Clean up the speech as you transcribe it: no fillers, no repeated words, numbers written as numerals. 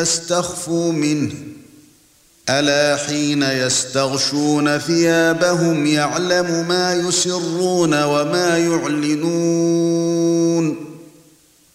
يستخفوا منه ألا حين يستغشون ثيابهم يعلم ما يسرون وما يعلنون